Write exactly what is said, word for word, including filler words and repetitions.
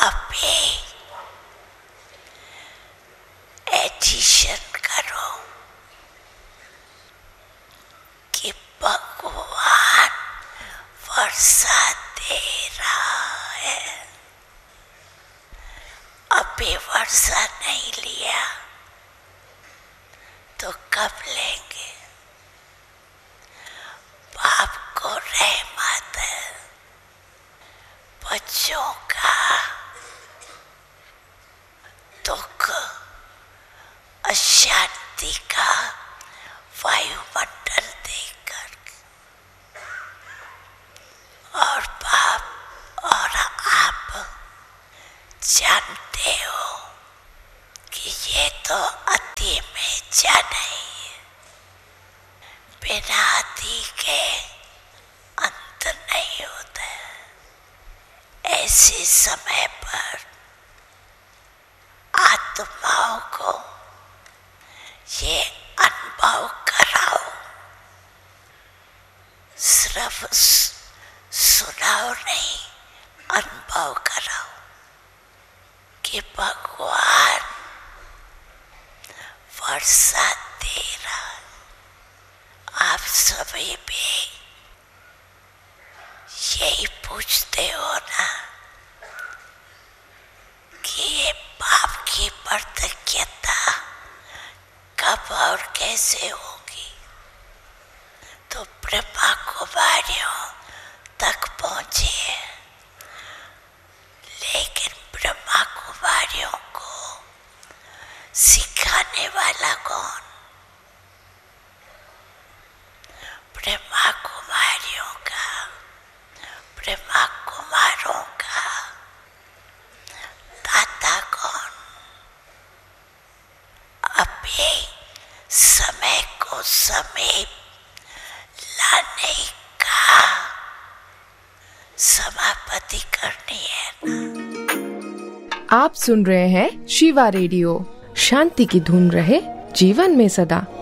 अभी एडिशन करो कि भगवान वर्षा दे रहा है। अभी वर्षा नहीं लिया तो कब लेंगे? बाप को रहमत है, बच्चों का दुख अशांति का वायुमंडल देकर। और बाप और आप जानते हो कि ये तो अति में जा नहीं है, बिना अति के अंत नहीं होता। ऐसे समय पर आत्माओं को ये अनुभव कराओ, सिर्फ सुनाओ नहीं, अनुभव कराओ कि भगवान वर्षा दे रहा है। आप सभी भी यही पूछते हो ना कि ये पाप की प्रतिज्ञता कब और कैसे होगी? तो ब्रह्मा कुमारियों तक पहुंचे, लेकिन ब्रह्मा कुमारियों को सिखाने वाला कौन? ब्रह्मा कुमारियों का, ब्रह्मा कुमारों का दाता कौन? अभी समय को समीप लाने का समापति करनी है ना। आप सुन रहे हैं शिवा रेडियो। शांति की धुन रहे जीवन में सदा।